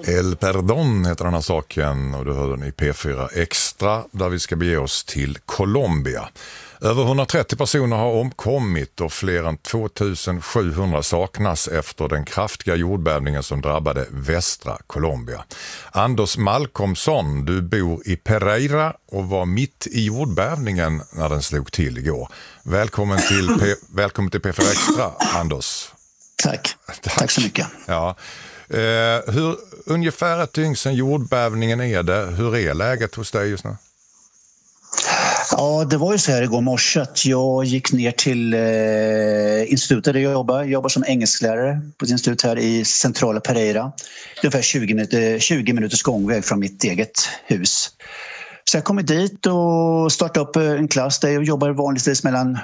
El Perdón heter den här saken och du hör den i P4 Extra där vi ska bege oss till Colombia. Över 130 personer har omkommit och fler än 2700 saknas efter den kraftiga jordbävningen som drabbade västra Colombia. Anders Malcolmsson, du bor i Pereira och var mitt i jordbävningen när den slog till igår. Välkommen till P4 Extra, Anders. Tack så mycket. Ja. Hur ungefär ett dygn sedan jordbävningen är det? Hur är läget hos dig just nu? Ja, det var ju så här igår morse att jag gick ner till institutet där jag jobbar som engelsklärare på ett institut här i centrala Pereira. Det är ungefär 20 minuters gångväg från mitt eget hus. Så jag kommer dit och startade upp en klass där jag jobbar vanligtvis mellan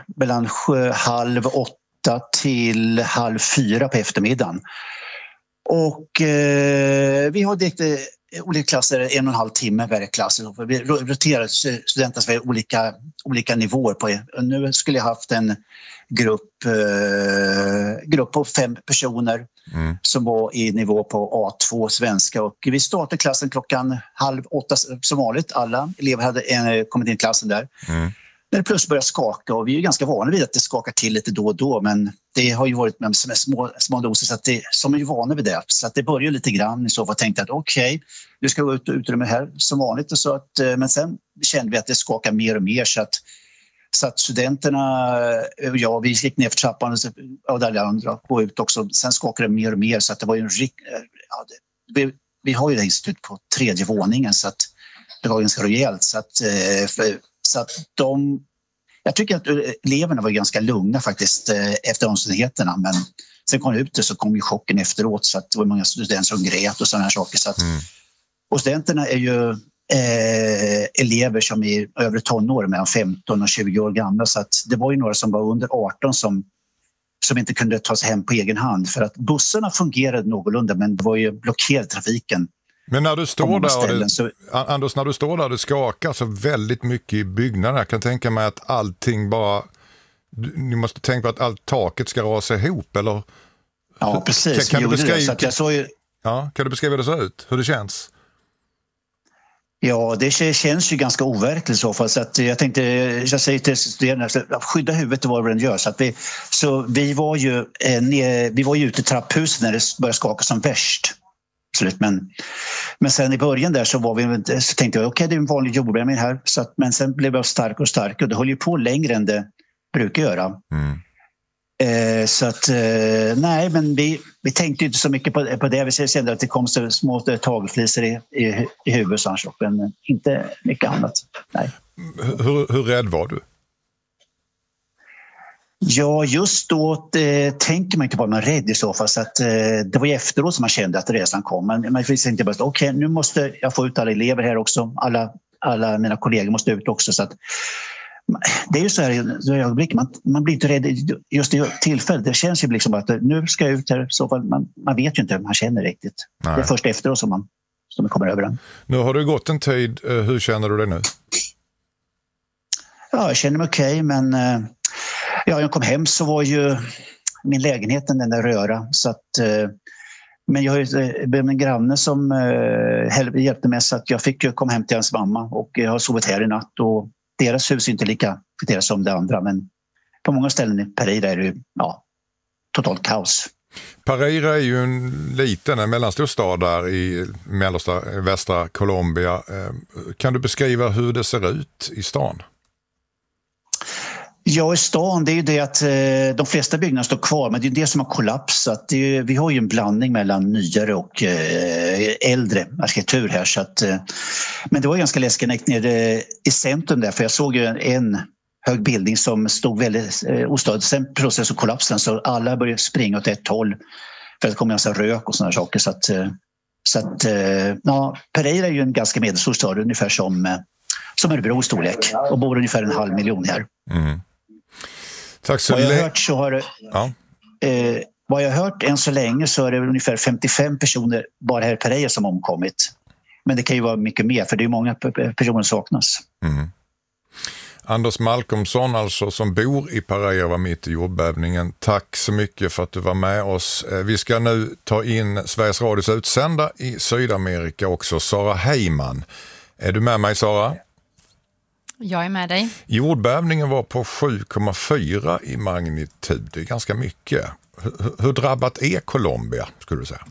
7:30 till 3:30 på eftermiddagen. Och vi har direkt olika klasser, 1,5 timme varje klass. Vi roterar studenter för olika nivåer på. Nu skulle jag haft en grupp på 5 personer som var i nivå på A2 svenska. Och vi startade klassen 7:30 som vanligt. Alla elever hade kommit in i klassen där. När det plötsligt började skaka, och vi är ganska vana vid att det skakar till lite då och då, men det har ju varit med små doser så att som är ju vana vid det. Så att det började lite grann i så fall, tänkte att okej, du ska gå ut och utrymma här som vanligt. Och så att, men sen kände vi att det skakar mer och mer så att studenterna och jag, vi gick ner för trappan och där andra gå ut också. Sen skakade det mer och mer så att det var ju vi har ju det institut på 3:e våningen så att det var ganska rejält så att jag tycker att eleverna var ganska lugna faktiskt efter omständigheterna, men sen kom det ut så kom ju chocken efteråt så att det var många studenter som grät och sådana här saker. Så att, och studenterna är ju elever som är över tonår, mellan 15 och 20 år gamla, så att det var ju några som var under 18 som inte kunde ta sig hem på egen hand för att bussarna fungerade någorlunda, men det var ju blockerad trafiken. Men när du står där, Anders, när du står där, det skakar så väldigt mycket i byggnaden. Jag kan tänka mig att allting bara... Ni måste tänka på att allt taket ska rasa ihop, eller? Ja, precis. Kan du beskriva det så ut? Hur det känns? Ja, det känns ju ganska overkligt i så fall. Så att jag säger till studerande att skydda huvudet var vad den gör. Så vi var ju ute i trapphuset när det började skaka som värst. Absolut, men sen i början där så tänkte jag okej, det är en vanlig jordbävning här, men sen blev jag starkare och starkare och det höll ju på längre än det brukar göra. Nej, men vi tänkte inte så mycket på det. Vi kände att det kom så små tagelflisor i huvudet, men inte mycket annat. Nej. Hur rädd var du? Ja, just då tänker man inte på att man är rädd i så fall. Så att, det var ju efteråt som man kände att resan kom. Men man fick inte bara okej, nu måste jag få ut alla elever här också. Alla mina kollegor måste ut också. Så att, det är ju så här, man blir inte rädd just i tillfället. Det känns ju liksom att nu ska jag ut här. Så fall, man vet ju inte hur man känner riktigt. Nej. Det är först efteråt som man kommer över den. Nu har det gått en tid. Hur känner du dig nu? Ja, jag känner mig okej, men... Ja, jag kom hem så var ju min lägenhet den där röra. Så att, men jag har en granne som hjälpte mig så att jag fick komma hem till hans mamma. Och jag har sovit här i natt och deras hus är inte lika deras som det andra. Men på många ställen i Pereira är det totalt kaos. Pereira är ju en mellanstor stad där i västra Colombia. Kan du beskriva hur det ser ut i stan? Ja, i stan, det är ju det att de flesta byggnader står kvar, men det är det som har kollapsat. Vi har ju en blandning mellan nyare och äldre arkitektur här. Så att, men det var ganska läskigt nere i centrum där, för jag såg ju en hög bildning som stod väldigt ostadigt. Sen plötsligt så kollapsade den, så alla började springa åt ett håll för att det kom en massa rök och sådana saker. Så att Pereira är ju en ganska medelstor stad, ungefär som Örebro storlek, och bor ungefär 500 000 här. Tack så mycket. Vad jag har hört än så länge så är det ungefär 55 personer bara här i Pereira som omkommit. Men det kan ju vara mycket mer, för det är många personer som saknas. Anders Malcolmsson alltså, som bor i Pereira, var mitt i jordbävningen. Tack så mycket för att du var med oss. Vi ska nu ta in Sveriges Radios utsända i Sydamerika också, Sara Heyman. Är du med mig, Sara? Jag är med dig. Jordbävningen var på 7,4 i magnitud. Det är ganska mycket. Hur drabbat är Colombia, skulle du säga?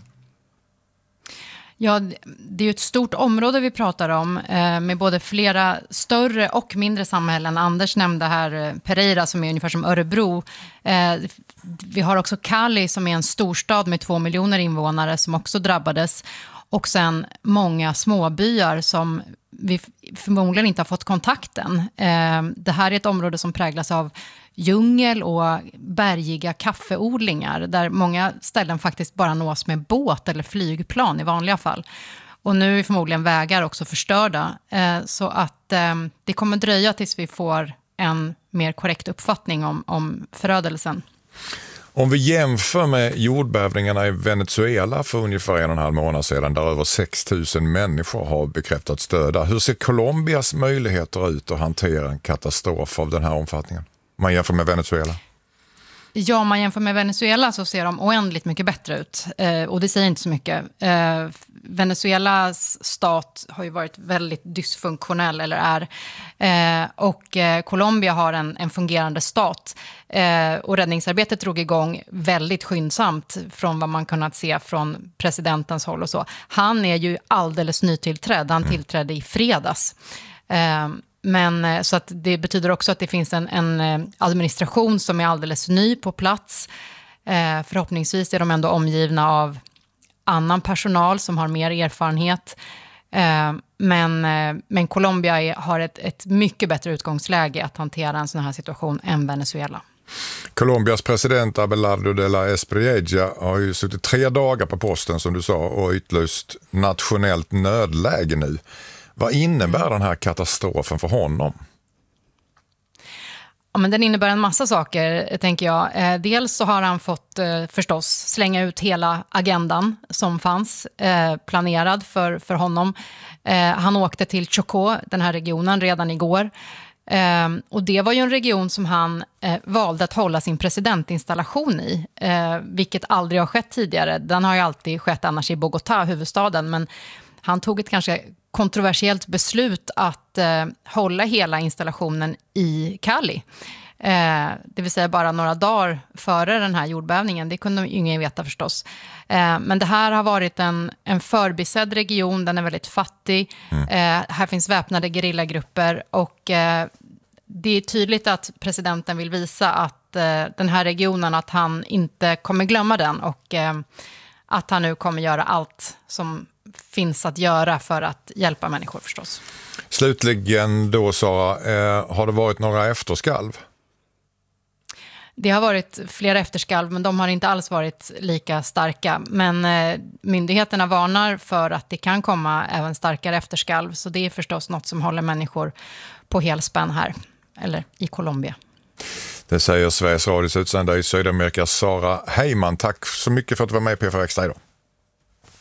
Ja, det är ju ett stort område vi pratar om med både flera större och mindre samhällen. Anders nämnde här Pereira som är ungefär som Örebro. Vi har också Cali som är en storstad med 2 miljoner invånare som också drabbades. Och sen många småbyar som vi förmodligen inte har fått kontakten. Det här är ett område som präglas av djungel och bergiga kaffeodlingar där många ställen faktiskt bara nås med båt eller flygplan i vanliga fall. Och nu är förmodligen vägar också förstörda så att det kommer dröja tills vi får en mer korrekt uppfattning om förödelsen. Om vi jämför med jordbävningarna i Venezuela för ungefär 1,5 månad sedan, där över 6 000 människor har bekräftats döda. Hur ser Colombias möjligheter ut att hantera en katastrof av den här omfattningen? Man jämför med Venezuela. Ja, om man jämför med Venezuela så ser de oändligt mycket bättre ut. Och det säger inte så mycket. Venezuelas stat har ju varit väldigt dysfunktionell, eller är. Och Colombia har en fungerande stat. Och räddningsarbetet drog igång väldigt skyndsamt från vad man kunnat se från presidentens håll och så. Han är ju alldeles nytillträdd. Han tillträdde i fredags. Men så att det betyder också att det finns en administration som är alldeles ny på plats. Förhoppningsvis är de ändå omgivna av annan personal som har mer erfarenhet. Men Colombia har ett mycket bättre utgångsläge att hantera en sån här situation än Venezuela. Colombias president Abelardo de la Espriella har ju suttit 3 dagar på posten, som du sa, och utlyst nationellt nödläge nu. Vad innebär den här katastrofen för honom? Ja, men den innebär en massa saker, tänker jag. Dels så har han fått förstås slänga ut hela agendan som fanns planerad för honom. Han åkte till Chocó, den här regionen, redan igår. Och det var ju en region som han valde att hålla sin presidentinstallation i, vilket aldrig har skett tidigare. Den har ju alltid skett annars i Bogotá, huvudstaden, men han tog ett kanske kontroversiellt beslut att hålla hela installationen i Cali. Det vill säga bara några dagar före den här jordbävningen. Det kunde ingen veta förstås. Men det här har varit en förbisedd region. Den är väldigt fattig. Här finns väpnade gerillagrupper. Och det är tydligt att presidenten vill visa att den här regionen, att han inte kommer glömma den. Och att han nu kommer göra allt som finns att göra för att hjälpa människor förstås. Slutligen då, Sara, har det varit några efterskalv? Det har varit flera efterskalv, men de har inte alls varit lika starka. Men myndigheterna varnar för att det kan komma även starkare efterskalv. Så det är förstås något som håller människor på helspänn här, eller i Colombia. Det säger Sveriges Radios utsända i Sydamerika, Sara Heyman. Tack så mycket för att du var med i P4 Extra idag.